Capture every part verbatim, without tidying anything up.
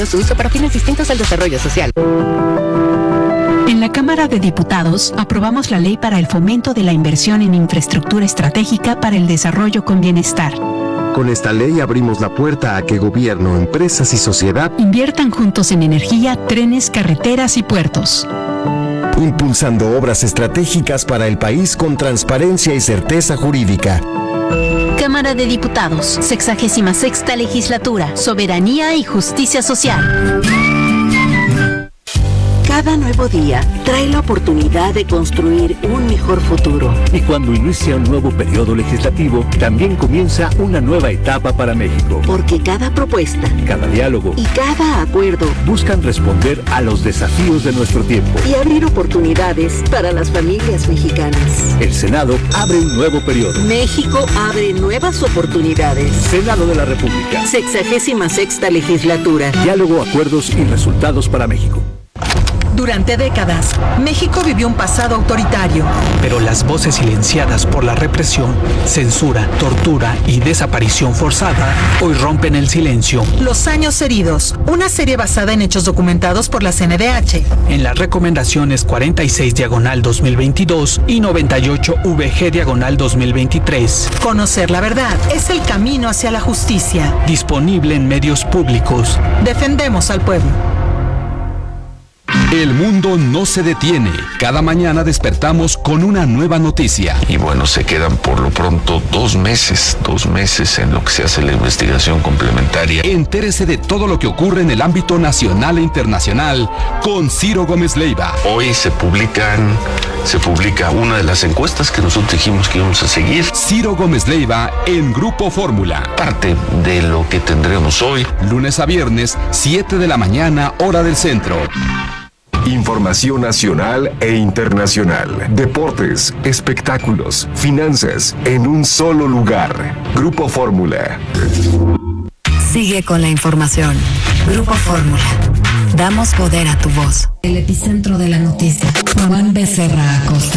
Su uso para fines distintos al desarrollo social. En la Cámara de Diputados aprobamos la ley para el fomento de la inversión en infraestructura estratégica para el desarrollo con bienestar. Con esta ley abrimos la puerta a que gobierno, empresas y sociedad inviertan juntos en energía, trenes, carreteras y puertos. Impulsando obras estratégicas para el país con transparencia y certeza jurídica. Cámara de Diputados, sexagésima sexta legislatura, soberanía y justicia social. Cada nuevo día trae la oportunidad de construir un mejor futuro. Y cuando inicia un nuevo periodo legislativo, también comienza una nueva etapa para México. Porque cada propuesta, cada diálogo y cada acuerdo buscan responder a los desafíos de nuestro tiempo y abrir oportunidades para las familias mexicanas. El Senado abre un nuevo periodo. México abre nuevas oportunidades. Senado de la República. Sexagésima sexta legislatura. Diálogo, acuerdos y resultados para México. Durante décadas, México vivió un pasado autoritario. Pero las voces silenciadas por la represión, censura, tortura y desaparición forzada hoy rompen el silencio. Los años heridos, una serie basada en hechos documentados por la C N D H. En las recomendaciones cuarenta y seis diagonal dos mil veintidós y noventa y ocho V G diagonal dos mil veintitrés. Conocer la verdad es el camino hacia la justicia. Disponible en medios públicos. Defendemos al pueblo. El mundo no se detiene. Cada mañana despertamos con una nueva noticia. Y bueno, se quedan por lo pronto dos meses, dos meses en lo que se hace la investigación complementaria. Entérese de todo lo que ocurre en el ámbito nacional e internacional con Ciro Gómez Leiva. Hoy se publican, se publica una de las encuestas que nosotros dijimos que íbamos a seguir. Ciro Gómez Leiva en Grupo Fórmula. Parte de lo que tendremos hoy. Lunes a viernes, siete de la mañana, hora del centro. Información nacional e internacional. Deportes, espectáculos, finanzas, en un solo lugar. Grupo Fórmula. Sigue con la información. Grupo Fórmula. Damos poder a tu voz. El epicentro de la noticia. Juan Becerra Acosta.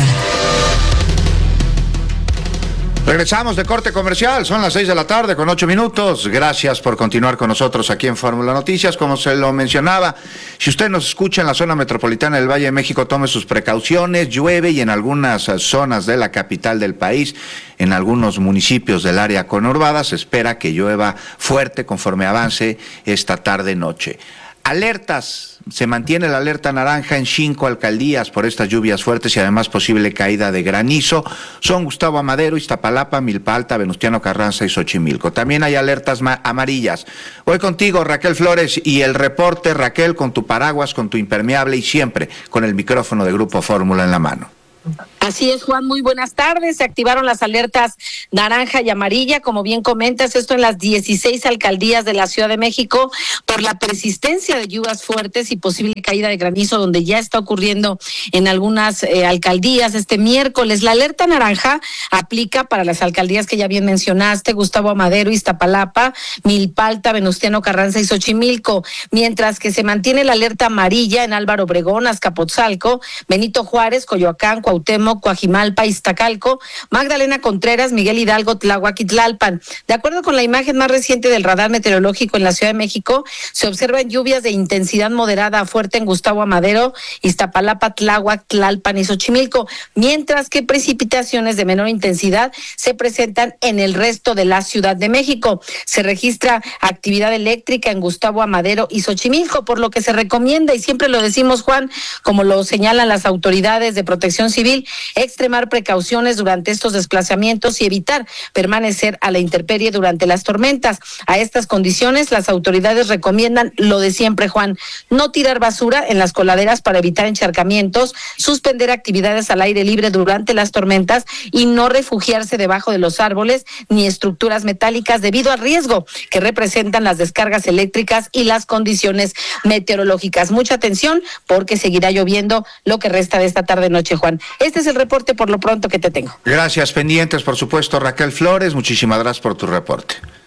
Regresamos de corte comercial, son las seis de la tarde con ocho minutos. Gracias por continuar con nosotros aquí en Fórmula Noticias. Como se lo mencionaba, si usted nos escucha en la zona metropolitana del Valle de México, tome sus precauciones. Llueve y en algunas zonas de la capital del país, en algunos municipios del área conurbada, se espera que llueva fuerte conforme avance esta tarde-noche. Alertas, se mantiene la alerta naranja en cinco alcaldías por estas lluvias fuertes y además posible caída de granizo. Son Gustavo Amadero, Iztapalapa, Milpa Alta, Venustiano Carranza y Xochimilco. También hay alertas amarillas. Voy contigo, Raquel Flores, y el reporte, Raquel, con tu paraguas, con tu impermeable y siempre con el micrófono de Grupo Fórmula en la mano. Así es, Juan, muy buenas tardes. Se activaron las alertas naranja y amarilla, como bien comentas, esto en las dieciséis alcaldías de la Ciudad de México por la persistencia de lluvias fuertes y posible caída de granizo, donde ya está ocurriendo en algunas eh, alcaldías este miércoles. La alerta naranja aplica para las alcaldías que ya bien mencionaste, Gustavo Amadero, Iztapalapa, Milpa Alta, Venustiano Carranza y Xochimilco, mientras que se mantiene la alerta amarilla en Álvaro Obregón, Azcapotzalco, Benito Juárez, Coyoacán, Cuauhtémoc, Coajimalpa, Iztacalco, Magdalena Contreras, Miguel Hidalgo, Tláhuac y Tlalpan. De acuerdo con la imagen más reciente del radar meteorológico en la Ciudad de México, se observan lluvias de intensidad moderada a fuerte en Gustavo Amadero, Iztapalapa, Tláhuac, Tlalpan y Xochimilco, mientras que precipitaciones de menor intensidad se presentan en el resto de la Ciudad de México. Se registra actividad eléctrica en Gustavo Amadero y Xochimilco, por lo que se recomienda, y siempre lo decimos, Juan, como lo señalan las autoridades de Protección Civil, extremar precauciones durante estos desplazamientos y evitar permanecer a la intemperie durante las tormentas. A estas condiciones, las autoridades recomiendan lo de siempre, Juan: no tirar basura en las coladeras para evitar encharcamientos, suspender actividades al aire libre durante las tormentas y no refugiarse debajo de los árboles ni estructuras metálicas debido al riesgo que representan las descargas eléctricas y las condiciones meteorológicas. Mucha atención, porque seguirá lloviendo lo que resta de esta tarde-noche, Juan. Este es el reporte por lo pronto que te tengo. Gracias, pendientes, por supuesto, Raquel Flores. Muchísimas gracias por tu reporte.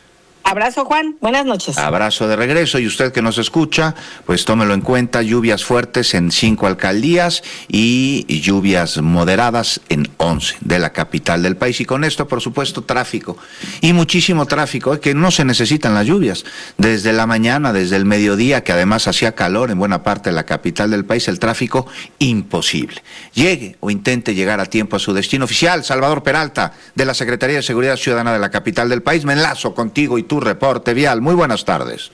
Abrazo, Juan. Buenas noches. Abrazo de regreso. Y usted que nos escucha, pues tómelo en cuenta. Lluvias fuertes en cinco alcaldías y lluvias moderadas en once de la capital del país. Y con esto, por supuesto, tráfico. Y muchísimo tráfico, ¿eh? Que no se necesitan las lluvias. Desde la mañana, desde el mediodía, que además hacía calor en buena parte de la capital del país, el tráfico imposible. Llegue o intente llegar a tiempo a su destino oficial. Salvador Peralta, de la Secretaría de Seguridad Ciudadana de la capital del país. Me enlazo contigo y tú reporte vial. Muy buenas tardes.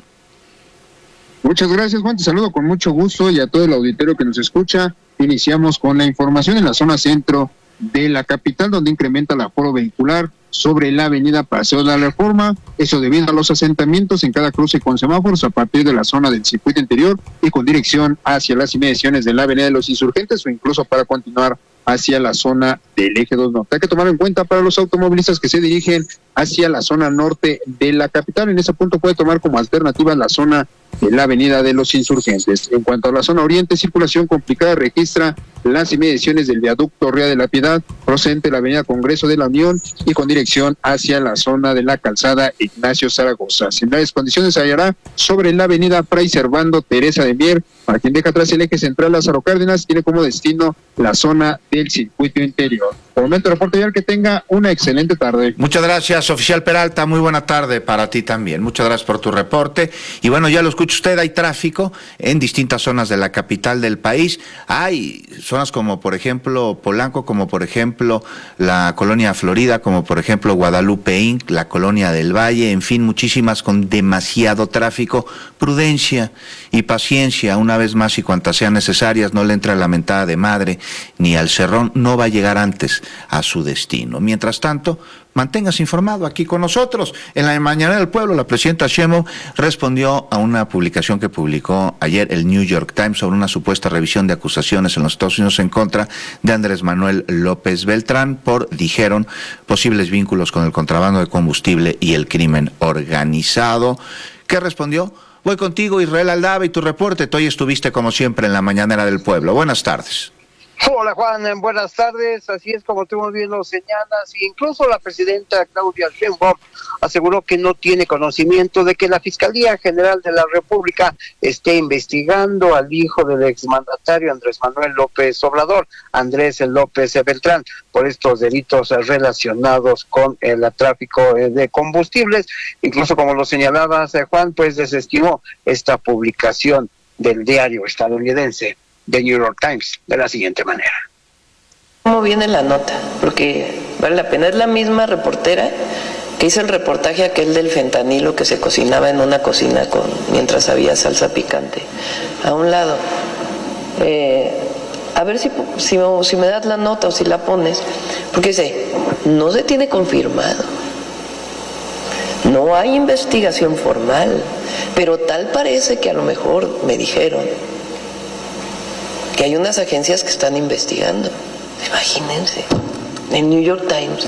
Muchas gracias, Juan. Te saludo con mucho gusto y a todo el auditorio que nos escucha. Iniciamos con la información en la zona centro de la capital, donde incrementa el aforo vehicular sobre la avenida Paseo de la Reforma, eso debido a los asentamientos en cada cruce con semáforos a partir de la zona del circuito interior y con dirección hacia las inmediaciones de la avenida de los Insurgentes o incluso para continuar hacia la zona del eje dos norte. Hay que tomar en cuenta para los automovilistas que se dirigen hacia la zona norte de la capital. En ese punto puede tomar como alternativa la zona de la avenida de los Insurgentes. En cuanto a la zona oriente, circulación complicada registra las inmediaciones del viaducto Ría de la Piedad, procedente de la avenida Congreso de la Unión y con dirección hacia la zona de la calzada Ignacio Zaragoza. Similares condiciones se hallará sobre la avenida Fray Servando Teresa de Mier, para quien deja atrás el eje central Lázaro Cárdenas, tiene como destino la zona del circuito interior. Por el momento, reporte vial, que tenga una excelente tarde. Muchas gracias, oficial Peralta. Muy buena tarde para ti también. Muchas gracias por tu reporte. Y bueno, ya lo escucha usted, hay tráfico en distintas zonas de la capital del país. Hay zonas como, por ejemplo, Polanco, como por ejemplo la colonia Florida, como por ejemplo Guadalupe Inc, la colonia del Valle, en fin, muchísimas con demasiado tráfico. Prudencia y paciencia, una vez más y cuantas sean necesarias. No le entra la mentada de madre ni al cerrón, no va a llegar antes a su destino. Mientras tanto, manténgase informado aquí con nosotros. En la mañana del pueblo, la presidenta Sheinbaum respondió a una publicación que publicó ayer el New York Times sobre una supuesta revisión de acusaciones en los Estados Unidos en contra de Andrés Manuel López Beltrán por, dijeron, posibles vínculos con el contrabando de combustible y el crimen organizado. ¿Qué respondió? Voy contigo, Israel Aldaba, y tu reporte. Tú hoy estuviste como siempre en la mañanera del pueblo. Buenas tardes. Hola Juan, buenas tardes. Así es, como tú muy bien lo señalas, incluso la presidenta Claudia Sheinbaum aseguró que no tiene conocimiento de que la Fiscalía General de la República esté investigando al hijo del exmandatario Andrés Manuel López Obrador, Andrés López Beltrán, por estos delitos relacionados con el tráfico de combustibles. Incluso, como lo señalabas, Juan, pues desestimó esta publicación del diario estadounidense de New York Times de la siguiente manera. ¿Cómo viene la nota? Porque vale la pena, es la misma reportera que hizo el reportaje aquel del fentanilo que se cocinaba en una cocina con mientras había salsa picante. A un lado. Eh, a ver si, si, si me das la nota o si la pones, porque dice, no se tiene confirmado. No hay investigación formal, pero tal parece que a lo mejor me dijeron que hay unas agencias que están investigando. Imagínense, en New York Times.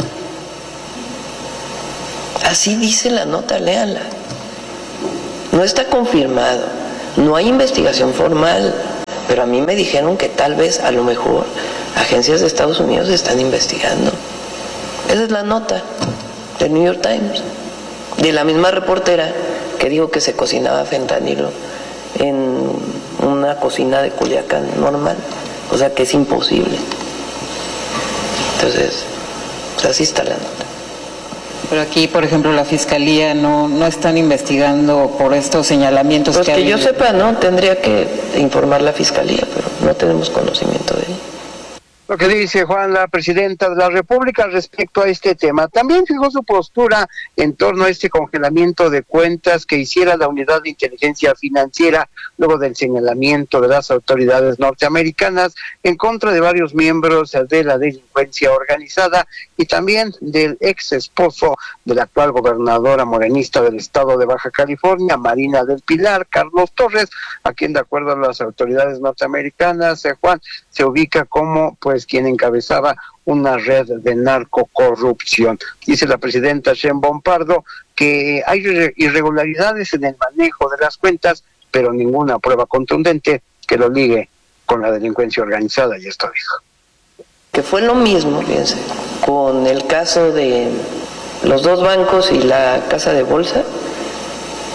Así dice la nota, léanla. No está confirmado, no hay investigación formal, pero a mí me dijeron que tal vez, a lo mejor, agencias de Estados Unidos están investigando. Esa es la nota del New York Times, de la misma reportera que dijo que se cocinaba fentanilo en una cocina de Culiacán normal, o sea que es imposible. Entonces, pues así está la nota. Pero aquí, por ejemplo, la Fiscalía no no están investigando por estos señalamientos. Pues que, que hay... yo sepa, no, tendría que informar la Fiscalía, pero no tenemos conocimiento de ello. Lo que dice Juan, la presidenta de la República respecto a este tema. También fijó su postura en torno a este congelamiento de cuentas que hiciera la Unidad de Inteligencia Financiera luego del señalamiento de las autoridades norteamericanas en contra de varios miembros de la delincuencia organizada y también del ex esposo de la actual gobernadora morenista del estado de Baja California, Marina del Pilar, Carlos Torres, a quien de acuerdo a las autoridades norteamericanas, eh, Juan, se ubica como pues quien encabezaba una red de narcocorrupción. Dice la presidenta Sheinbaum Pardo que hay irregularidades en el manejo de las cuentas, pero ninguna prueba contundente que lo ligue con la delincuencia organizada, y esto dijo. Que fue lo mismo, fíjense, con el caso de los dos bancos y la casa de bolsa,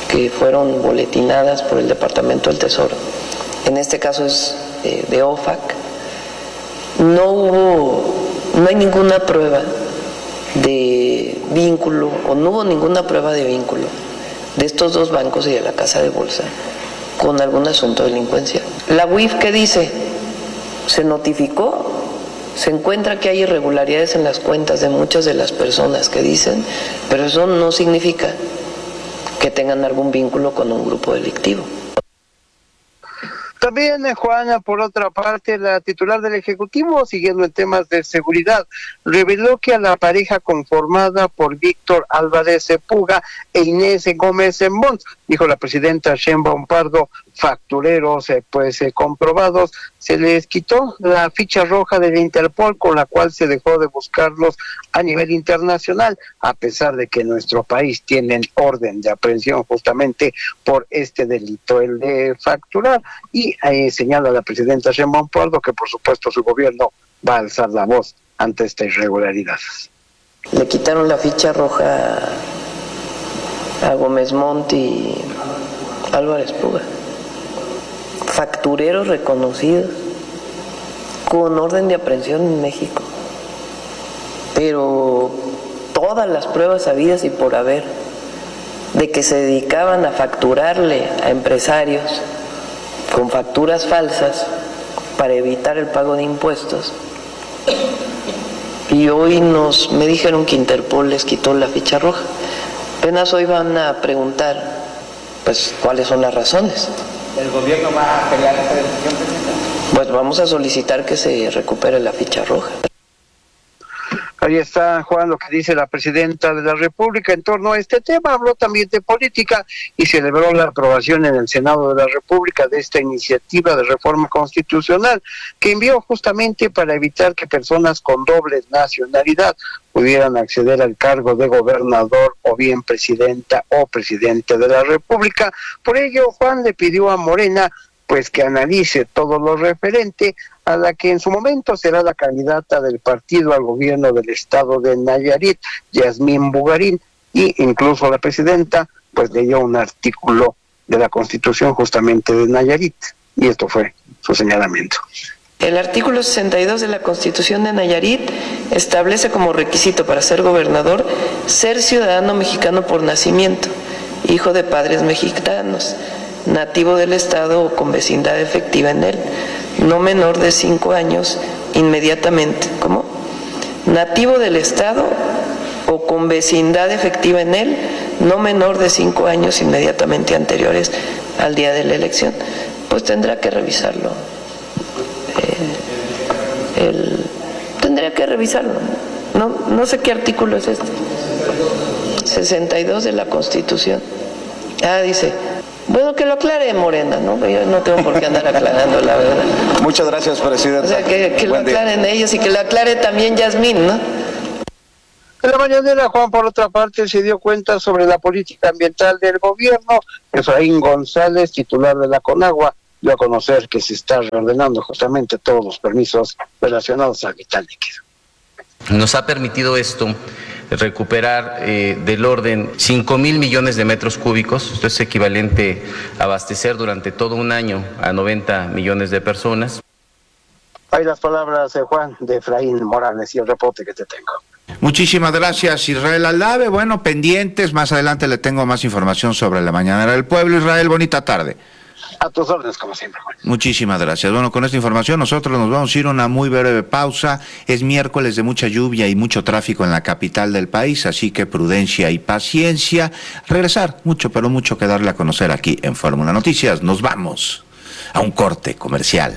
que fueron boletinadas por el Departamento del Tesoro, en este caso es eh, de O F A C, no hubo, no hay ninguna prueba de vínculo, o no hubo ninguna prueba de vínculo de estos dos bancos y de la casa de bolsa con algún asunto de delincuencia. La U I F, ¿qué dice? Se notificó, se encuentra que hay irregularidades en las cuentas de muchas de las personas que dicen, pero eso no significa que tengan algún vínculo con un grupo delictivo. También, Juana, por otra parte, la titular del Ejecutivo, siguiendo en temas de seguridad, reveló que a la pareja conformada por Víctor Álvarez Puga e Inés Gómez Mons, dijo la presidenta Sheinbaum Pardo, factureros eh, pues eh, comprobados, se les quitó la ficha roja del Interpol con la cual se dejó de buscarlos a nivel internacional, a pesar de que en nuestro país tienen orden de aprehensión justamente por este delito, el de facturar, y eh, señala la presidenta Sheinbaum Pardo que por supuesto su gobierno va a alzar la voz ante esta irregularidad. Le quitaron la ficha roja a Gómez Mont y Álvarez Puga, factureros reconocidos con orden de aprehensión en México, pero todas las pruebas habidas y por haber de que se dedicaban a facturarle a empresarios con facturas falsas para evitar el pago de impuestos, y hoy nos me dijeron que Interpol les quitó la ficha roja. Apenas hoy van a preguntar pues cuáles son las razones. ¿El gobierno va a apelar esta decisión, presidenta? Pues vamos a solicitar que se recupere la ficha roja. Ahí está, Juan, lo que dice la presidenta de la República en torno a este tema. Habló también de política y celebró la aprobación en el Senado de la República de esta iniciativa de reforma constitucional que envió justamente para evitar que personas con doble nacionalidad pudieran acceder al cargo de gobernador o bien presidenta o presidente de la República. Por ello, Juan le pidió a Morena pues que analice todo lo referente a la que en su momento será la candidata del partido al gobierno del estado de Nayarit, Yasmín Bugarín, y incluso la presidenta pues leyó un artículo de la Constitución justamente de Nayarit, y esto fue su señalamiento. El artículo sesenta y dos de la Constitución de Nayarit establece como requisito para ser gobernador ser ciudadano mexicano por nacimiento, hijo de padres mexicanos, nativo del estado o con vecindad efectiva en él, no menor de cinco años inmediatamente, ¿cómo? Nativo del estado o con vecindad efectiva en él, no menor de cinco años inmediatamente anteriores al día de la elección. Pues tendrá que revisarlo. Eh, el, tendría que revisarlo. No, no sé qué artículo es este. sesenta y dos de la Constitución. Ah, dice... Bueno, que lo aclare Morena, ¿no? Yo no tengo por qué andar aclarando, la verdad. Muchas gracias, presidenta. O sea, que, que lo aclaren ellos y que lo aclare también Yasmín, ¿no? En la mañanera, Juan, por otra parte, se dio cuenta sobre la política ambiental del gobierno. Efraín González, titular de la CONAGUA, dio a conocer que se está reordenando justamente todos los permisos relacionados al vital líquido. Nos ha permitido esto recuperar eh, del orden cinco mil millones de metros cúbicos, esto es equivalente a abastecer durante todo un año a noventa millones de personas. Hay las palabras, eh, Juan, de Efraín Morales y el reporte que te tengo. Muchísimas gracias, Israel Aldave. Bueno, pendientes, más adelante le tengo más información sobre la Mañanera del Pueblo. Israel, bonita tarde. A tus órdenes, como siempre, Juan. Muchísimas gracias. Bueno, con esta información nosotros nos vamos a ir a una muy breve pausa. Es miércoles de mucha lluvia y mucho tráfico en la capital del país, así que prudencia y paciencia. Regresar, mucho, pero mucho que darle a conocer aquí en Fórmula Noticias. Nos vamos a un corte comercial.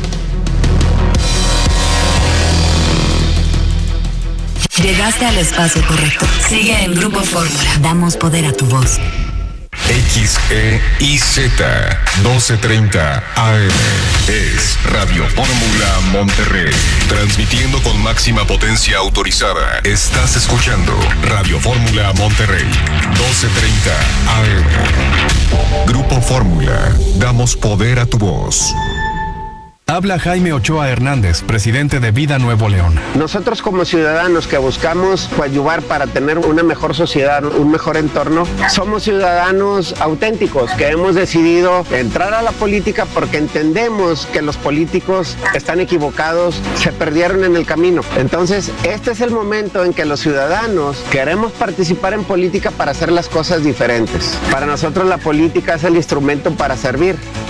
Llegaste al espacio correcto. Sigue en Grupo Fórmula. Damos poder a tu voz. X E I Z doce treinta A M es Radio Fórmula Monterrey, transmitiendo con máxima potencia autorizada. Estás escuchando Radio Fórmula Monterrey, doce treinta A M. Grupo Fórmula, damos poder a tu voz. Habla Jaime Ochoa Hernández, presidente de Vida Nuevo León. Nosotros como ciudadanos que buscamos coadyuvar para tener una mejor sociedad, un mejor entorno, somos ciudadanos auténticos que hemos decidido entrar a la política porque entendemos que los políticos están equivocados, se perdieron en el camino. Entonces, este es el momento en que los ciudadanos queremos participar en política para hacer las cosas diferentes. Para nosotros la política es el instrumento para servir.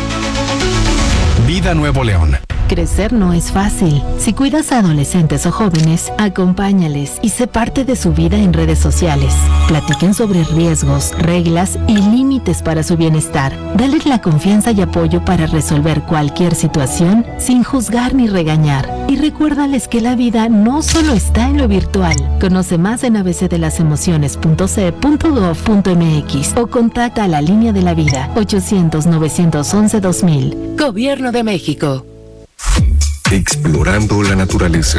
Vida Nuevo León. Crecer no es fácil. Si cuidas a adolescentes o jóvenes, acompáñales y sé parte de su vida en redes sociales. Platiquen sobre riesgos, reglas y límites para su bienestar. Dales la confianza y apoyo para resolver cualquier situación sin juzgar ni regañar. Y recuérdales que la vida no solo está en lo virtual. Conoce más en a b c de las emociones punto c punto gov punto m x o contacta a la Línea de la Vida ochocientos, novecientos once, dos mil. Gobierno de México. Explorando la naturaleza.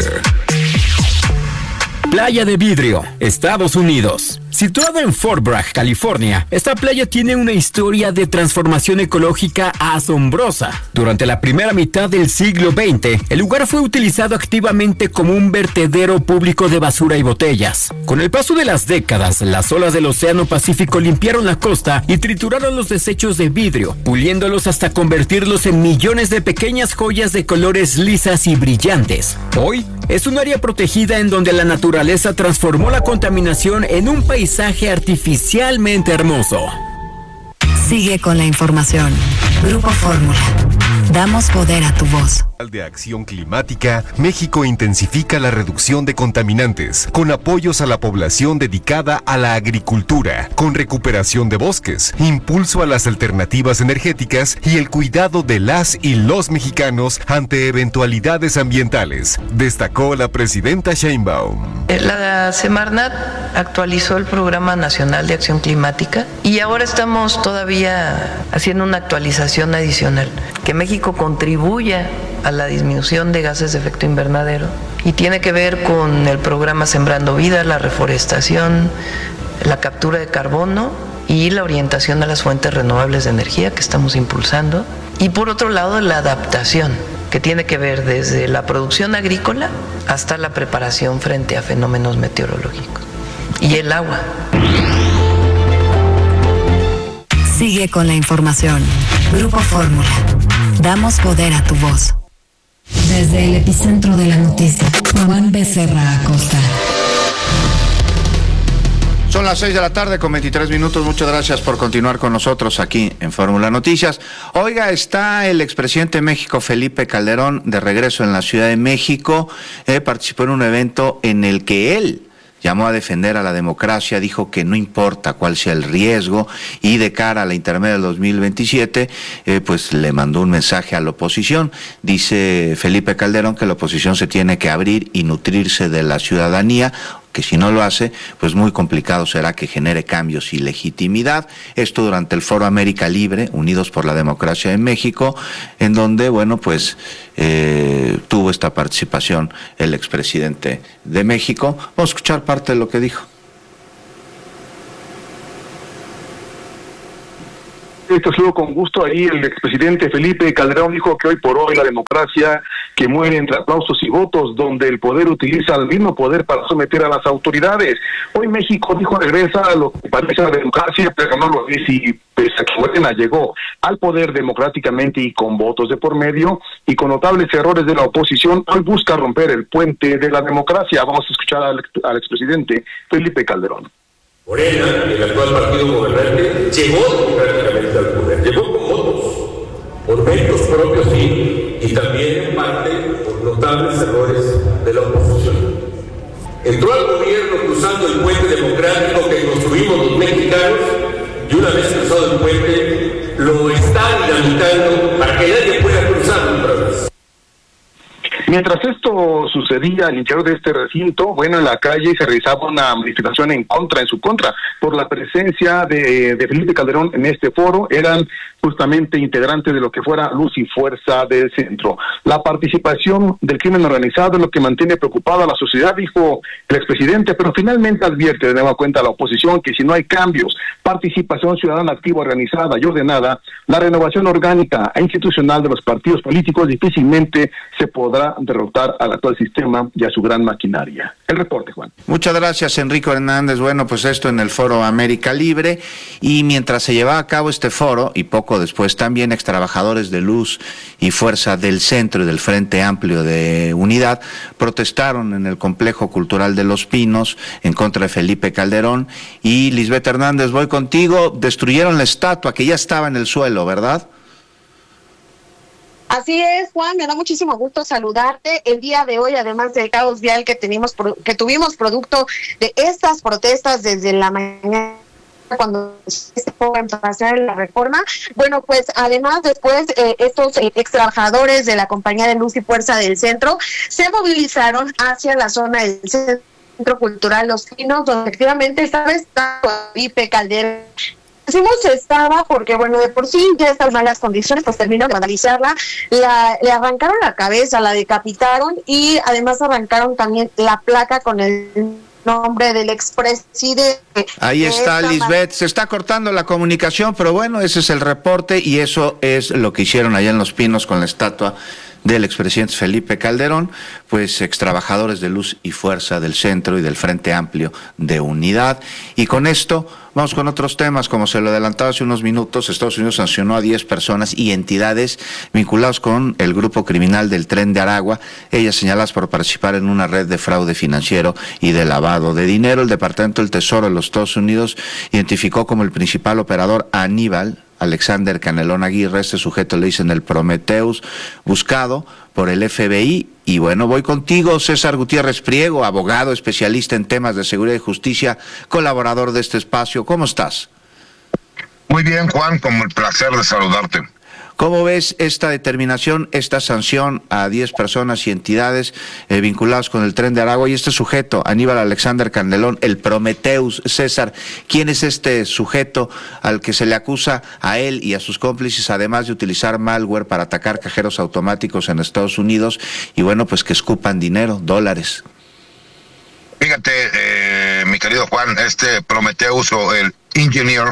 Playa de Vidrio, Estados Unidos. Situada en Fort Bragg, California, esta playa tiene una historia de transformación ecológica asombrosa. Durante la primera mitad del siglo veinte, el lugar fue utilizado activamente como un vertedero público de basura y botellas. Con el paso de las décadas, las olas del Océano Pacífico limpiaron la costa y trituraron los desechos de vidrio, puliéndolos hasta convertirlos en millones de pequeñas joyas de colores lisas y brillantes. Hoy, es un área protegida en donde la naturaleza transformó la contaminación en un paisaje artificialmente hermoso. Sigue con la información. Grupo Fórmula. Damos poder a tu voz. De Acción Climática, México intensifica la reducción de contaminantes con apoyos a la población dedicada a la agricultura, con recuperación de bosques, impulso a las alternativas energéticas y el cuidado de las y los mexicanos ante eventualidades ambientales, destacó la presidenta Sheinbaum. La Semarnat actualizó el Programa Nacional de Acción Climática y ahora estamos todavía haciendo una actualización adicional, que México contribuya a la disminución de gases de efecto invernadero y tiene que ver con el programa Sembrando Vida, la reforestación, la captura de carbono y la orientación a las fuentes renovables de energía que estamos impulsando, y por otro lado la adaptación, que tiene que ver desde la producción agrícola hasta la preparación frente a fenómenos meteorológicos y el agua. Sigue con la información. Grupo Fórmula. Damos poder a tu voz. Desde el epicentro de la noticia, Juan Becerra Acosta. Son las seis de la tarde con veintitrés minutos. Muchas gracias por continuar con nosotros aquí en Fórmula Noticias. Oiga, está el expresidente de México, Felipe Calderón, de regreso en la Ciudad de México. Eh, participó en un evento en el que él llamó a defender a la democracia, dijo que no importa cuál sea el riesgo, y de cara a la intermedia del dos mil veintisiete, eh, pues le mandó un mensaje a la oposición. Dice Felipe Calderón que la oposición se tiene que abrir y nutrirse de la ciudadanía, que si no lo hace, pues muy complicado será que genere cambios y legitimidad. Esto durante el Foro América Libre, Unidos por la Democracia en México, en donde, bueno, pues eh, tuvo esta participación el expresidente de México. Vamos a escuchar parte de lo que dijo. Te saludo con gusto. Ahí el expresidente Felipe Calderón dijo que hoy por hoy la democracia que muere entre aplausos y votos, donde el poder utiliza el mismo poder para someter a las autoridades. Hoy México, dijo, regresa a lo que parece la democracia, pero no lo es, y pese a que Morena llegó al poder democráticamente y con votos de por medio y con notables errores de la oposición, hoy busca romper el puente de la democracia. Vamos a escuchar al, al expresidente Felipe Calderón. Morena, el actual partido gobernante, llegó democráticamente al poder, llegó con votos, por méritos propios sí, y también en parte por notables errores de la oposición. Entró al gobierno cruzando el puente democrático que construimos los mexicanos, y una vez cruzado el puente, lo está dinamitando para que nadie pueda cruzarlo otra vez. Mientras esto sucedía, día al interior de este recinto, bueno, en la calle se realizaba una manifestación en contra, en su contra, por la presencia de, de Felipe Calderón en este foro. Eran justamente integrantes de lo que fuera Luz y Fuerza del Centro. La participación del crimen organizado es lo que mantiene preocupada a la sociedad, dijo el expresidente, pero finalmente advierte de nueva cuenta a la oposición que si no hay cambios, participación ciudadana activa, organizada y ordenada, la renovación orgánica e institucional de los partidos políticos difícilmente se podrá derrotar al actual sistema y a su gran maquinaria. El reporte, Juan. Muchas gracias, Enrico Hernández. Bueno, pues esto en el Foro América Libre, y mientras se llevaba a cabo este foro, y poco después también extrabajadores de Luz y Fuerza del Centro y del Frente Amplio de Unidad protestaron en el Complejo Cultural de Los Pinos en contra de Felipe Calderón. Y Lisbeth Hernández, voy contigo. Destruyeron la estatua que ya estaba en el suelo, ¿verdad? Así es, Juan, me da muchísimo gusto saludarte el día de hoy, además del caos vial que tenemos, que tuvimos producto de estas protestas desde la mañana cuando se fue a pasar la reforma. Bueno, pues además después eh, estos eh, ex trabajadores de la compañía de Luz y Fuerza del Centro se movilizaron hacia la zona del Centro Cultural Los Pinos, donde efectivamente estaba Felipe Calderón. Decimos estaba porque, bueno, de por sí ya estas malas condiciones, pues terminó de vandalizarla, la, le arrancaron la cabeza, la decapitaron y además arrancaron también la placa con el nombre del expresidente. Ahí está, Lisbeth, se está cortando la comunicación, pero bueno, ese es el reporte y eso es lo que hicieron allá en Los Pinos con la estatua del expresidente Felipe Calderón, pues extrabajadores de Luz y Fuerza del Centro y del Frente Amplio de Unidad. Y con esto vamos con otros temas. Como se lo adelantaba hace unos minutos, Estados Unidos sancionó a diez personas y entidades vinculados con el grupo criminal del Tren de Aragua, ellas señaladas por participar en una red de fraude financiero y de lavado de dinero. El Departamento del Tesoro de los Estados Unidos identificó como el principal operador a Aníbal Alexander Canelón Aguirre. Este sujeto le dicen el Prometheus, buscado por el F B I. Y bueno, voy contigo, César Gutiérrez Priego, abogado, especialista en temas de seguridad y justicia, colaborador de este espacio. ¿Cómo estás? Muy bien, Juan, con el placer de saludarte. ¿Cómo ves esta determinación, esta sanción a diez personas y entidades eh, vinculadas con el Tren de Aragua y este sujeto, Aníbal Alexander Candelón, el Prometheus? César, ¿quién es este sujeto al que se le acusa a él y a sus cómplices, además de utilizar malware para atacar cajeros automáticos en Estados Unidos y bueno, pues que escupan dinero, dólares? Fíjate, eh, mi querido Juan, este Prometheus o el Engineer,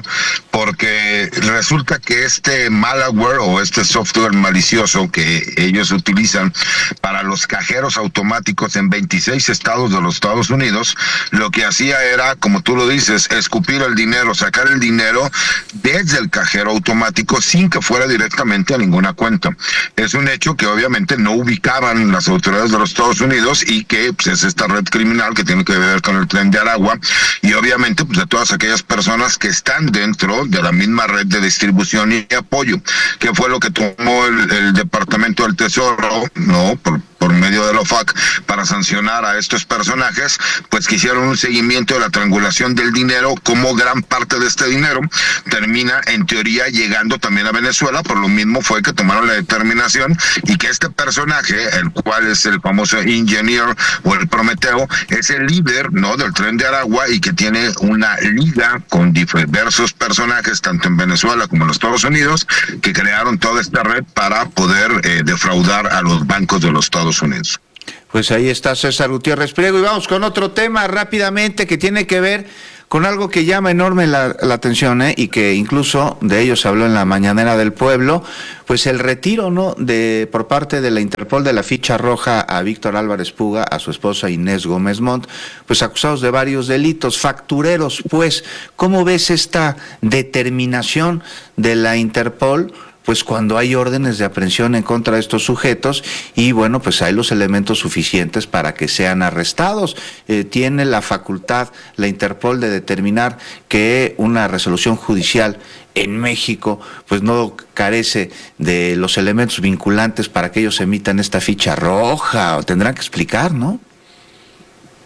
porque resulta que este malware o este software malicioso que ellos utilizan para los cajeros automáticos en veintiséis estados de los Estados Unidos, lo que hacía era, como tú lo dices, escupir el dinero, sacar el dinero desde el cajero automático sin que fuera directamente a ninguna cuenta. Es un hecho que obviamente no ubicaban las autoridades de los Estados Unidos y que pues, es esta red criminal que tiene que ver con el Tren de Aragua y obviamente pues de todas aquellas personas que están dentro de la misma red de distribución y apoyo, que fue lo que tomó el, el Departamento del Tesoro, no, por, por medio de la O F A C, para sancionar a estos personajes, pues que hicieron un seguimiento de la triangulación del dinero, como gran parte de este dinero termina en teoría llegando también a Venezuela. Por lo mismo fue que tomaron la determinación y que este personaje, el cual es el famoso Engineer o el Prometeo, es el líder, no, del Tren de Aragua y que tiene una liga con diversos personajes tanto en Venezuela como en los Estados Unidos que crearon toda esta red para poder eh, defraudar a los bancos de los Estados Unidos. Pues ahí está César Gutiérrez Priego y vamos con otro tema rápidamente que tiene que ver con algo que llama enorme la, la atención, ¿eh? Y que incluso de ello se habló en la mañanera del pueblo, pues el retiro, ¿no?, de por parte de la Interpol de la ficha roja a Víctor Álvarez Puga, a su esposa Inés Gómez Montt, pues acusados de varios delitos, factureros. Pues, ¿cómo ves esta determinación de la Interpol? Pues cuando hay órdenes de aprehensión en contra de estos sujetos y bueno, pues hay los elementos suficientes para que sean arrestados. Eh, tiene la facultad la Interpol de determinar que una resolución judicial en México pues no carece de los elementos vinculantes para que ellos emitan esta ficha roja. Tendrán que explicar, ¿no?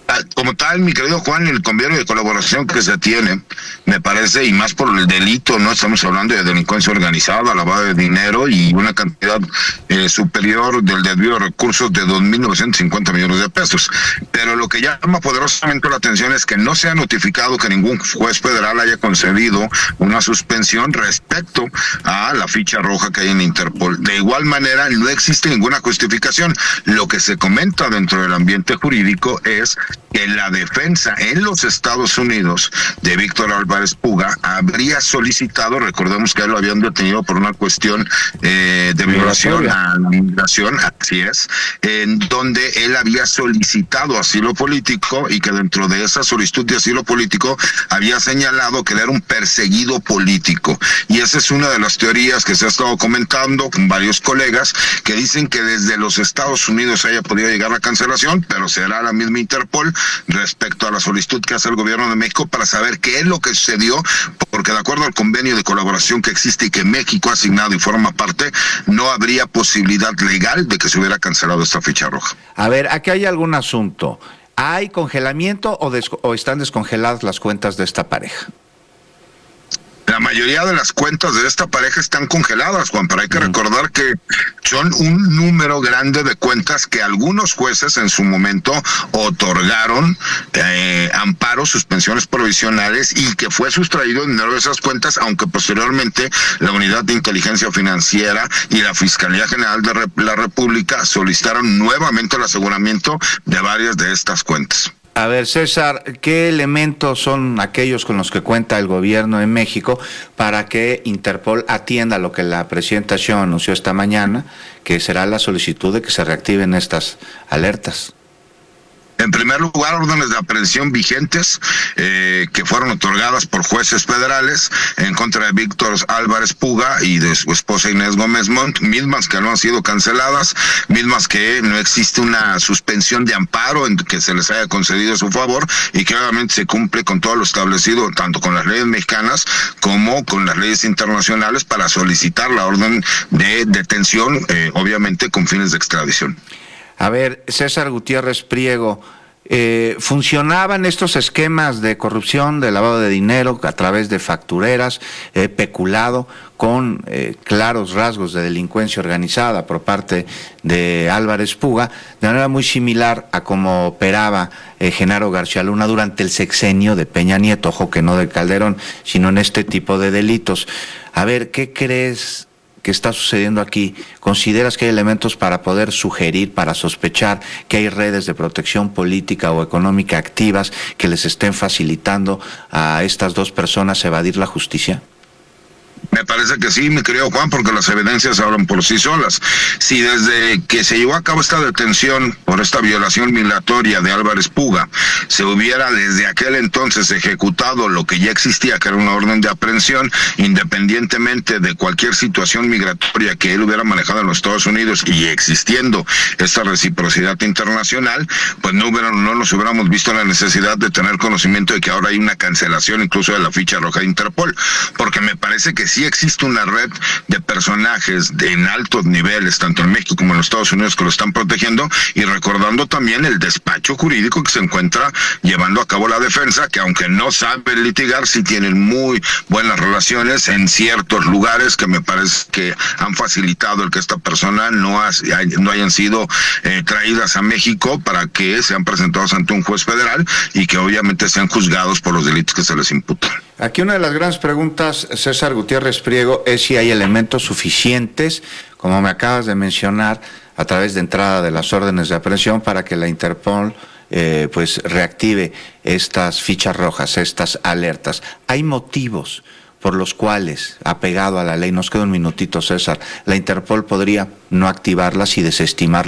Como tal, mi querido Juan, el convenio de colaboración que se tiene, me parece, y más por el delito, no estamos hablando de delincuencia organizada, lavado de dinero y una cantidad eh, superior del desvío de recursos de dos mil novecientos cincuenta millones de pesos. Pero lo que llama poderosamente la atención es que no se ha notificado que ningún juez federal haya concedido una suspensión respecto a la ficha roja que hay en Interpol. De igual manera, no existe ninguna justificación. Lo que se comenta dentro del ambiente jurídico es que la defensa en los Estados Unidos de Víctor Álvarez Puga habría solicitado, recordemos que él lo habían detenido por una cuestión eh, de violación a la migración, así es, en donde él había solicitado asilo político y que dentro de esa solicitud de asilo político había señalado que él era un perseguido político. Y esa es una de las teorías que se ha estado comentando con varios colegas que dicen que desde los Estados Unidos haya podido llegar la cancelación, pero será la misma Interpol respecto a la solicitud que hace el gobierno de México para saber qué es lo que sucedió, porque de acuerdo al convenio de colaboración que existe y que México ha asignado y forma parte, no habría posibilidad legal de que se hubiera cancelado esta ficha roja. A ver, aquí hay algún asunto. ¿Hay congelamiento o, des- o están descongeladas las cuentas de esta pareja? La mayoría de las cuentas de esta pareja están congeladas, Juan, pero hay que recordar que son un número grande de cuentas que algunos jueces en su momento otorgaron eh, amparos, suspensiones provisionales y que fue sustraído dinero de esas cuentas, aunque posteriormente la Unidad de Inteligencia Financiera y la Fiscalía General de Rep- la República solicitaron nuevamente el aseguramiento de varias de estas cuentas. A ver, César, ¿qué elementos son aquellos con los que cuenta el gobierno de México para que Interpol atienda lo que la presidenta Sheinbaum anunció esta mañana, que será la solicitud de que se reactiven estas alertas? En primer lugar, órdenes de aprehensión vigentes eh, que fueron otorgadas por jueces federales en contra de Víctor Álvarez Puga y de su esposa Inés Gómez Montt, mismas que no han sido canceladas, mismas que no existe una suspensión de amparo en que se les haya concedido a su favor y que obviamente se cumple con todo lo establecido, tanto con las leyes mexicanas como con las leyes internacionales para solicitar la orden de detención, eh, obviamente con fines de extradición. A ver, César Gutiérrez Priego, eh, ¿funcionaban estos esquemas de corrupción, de lavado de dinero a través de factureras, eh, peculado, con eh, claros rasgos de delincuencia organizada por parte de Álvarez Puga, de manera muy similar a cómo operaba eh, Genaro García Luna durante el sexenio de Peña Nieto, ojo que no de Calderón, sino en este tipo de delitos? A ver, ¿qué crees que está sucediendo aquí? ¿Consideras que hay elementos para poder sugerir, para sospechar que hay redes de protección política o económica activas que les estén facilitando a estas dos personas evadir la justicia? Me parece que sí, mi querido Juan, porque las evidencias hablan por sí solas. Si desde que se llevó a cabo esta detención por esta violación migratoria de Álvarez Puga, se hubiera desde aquel entonces ejecutado lo que ya existía, que era una orden de aprehensión, independientemente de cualquier situación migratoria que él hubiera manejado en los Estados Unidos y existiendo esta reciprocidad internacional, pues no hubiera, no nos hubiéramos visto la necesidad de tener conocimiento de que ahora hay una cancelación incluso de la ficha roja de Interpol, porque me parece que sí existe una red de personajes de en altos niveles, tanto en México como en los Estados Unidos, que lo están protegiendo, y recordando también el despacho jurídico que se encuentra llevando a cabo la defensa, que aunque no saben litigar, sí tienen muy buenas relaciones en ciertos lugares que me parece que han facilitado el que esta persona no, ha, no hayan sido eh, traídas a México para que sean presentados ante un juez federal y que obviamente sean juzgados por los delitos que se les imputan. Aquí una de las grandes preguntas, César Gutiérrez Priego, es si hay elementos suficientes, como me acabas de mencionar, a través de entrada de las órdenes de aprehensión para que la Interpol eh, pues reactive estas fichas rojas, estas alertas. ¿Hay motivos por los cuales, apegado a la ley, nos queda un minutito, César, la Interpol podría no activarlas y desestimarlas